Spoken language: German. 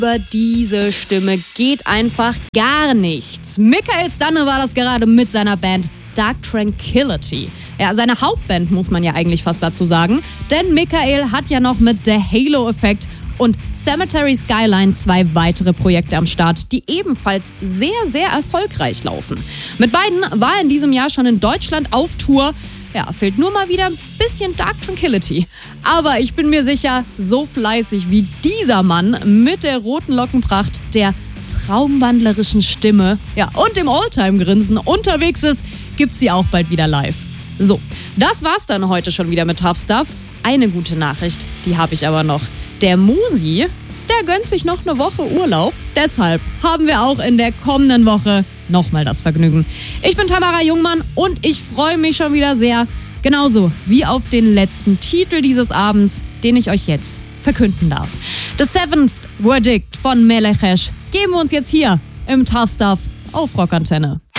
Über diese Stimme geht einfach gar nichts. Michael Stanne war das gerade mit seiner Band Dark Tranquillity. Ja, seine Hauptband muss man ja eigentlich fast dazu sagen, denn Michael hat ja noch mit The Halo Effect und Cemetery Skyline 2 weitere Projekte am Start, die ebenfalls sehr, sehr erfolgreich laufen. Mit beiden war er in diesem Jahr schon in Deutschland auf Tour. Ja, fehlt nur mal wieder ein bisschen Dark Tranquillity. Aber ich bin mir sicher, so fleißig wie dieser Mann mit der roten Lockenpracht, der traumwandlerischen Stimme, ja, und dem Alltime-Grinsen unterwegs ist, gibt's sie auch bald wieder live. So, das war's dann heute schon wieder mit Tough Stuff. Eine gute Nachricht, die habe ich aber noch. Der Musi, der gönnt sich noch eine Woche Urlaub. Deshalb haben wir auch in der kommenden Woche nochmal das Vergnügen. Ich bin Tamara Jungmann und ich freue mich schon wieder sehr, genauso wie auf den letzten Titel dieses Abends, den ich euch jetzt verkünden darf. The Seventh Verdict von Melechesh geben wir uns jetzt hier im Tough Stuff auf Rockantenne.